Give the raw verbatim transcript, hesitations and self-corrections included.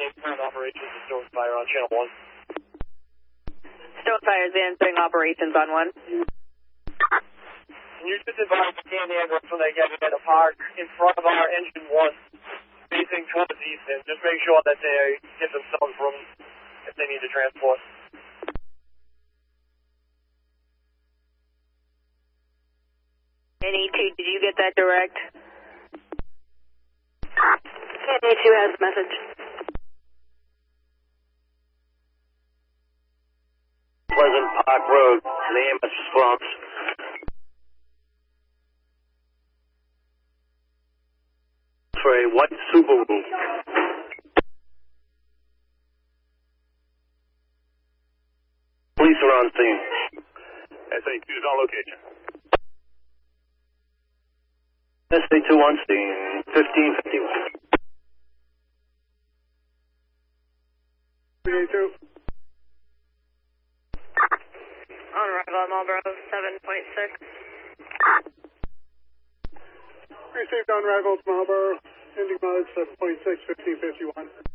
beginning current operations of Stone Fire on channel one. Stone Fire is answering operations on one. Can you just advise the Candy ambulance when they get in the park in front of our engine one, facing towards Easton? Just make sure that they get themselves room if they need to transport. N E two, did you get that direct? N E two has a message. Pleasant Park Road, the ambulance response. For a white Subaru. Police are on scene. S A two is on location. S A two on scene, fifteen fifty-one. three eight two. On arrival at Marlboro, seven point six. Received on arrival to Marlboro, ending mileage seven point six, fifteen fifty-one.